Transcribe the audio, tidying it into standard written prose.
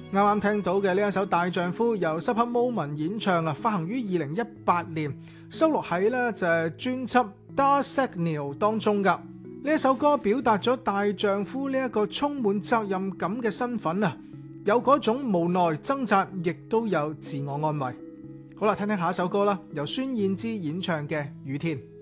啱啱聽到嘅呢一首《大丈夫》由 Supper Moment 演唱啊，發行於2018年，收錄喺呢就係專輯《Dark Signal》當中噶。呢一首歌表達咗大丈夫呢一個充滿責任感嘅身份啊，有嗰種無奈掙扎，亦都有自我安慰。好啦，聽聽下一首歌啦，由孫燕姿演唱嘅《雨天》。